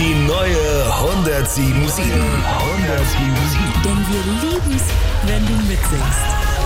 Die neue 107.7. 107.7. Denn wir lieben's, wenn du mitsingst.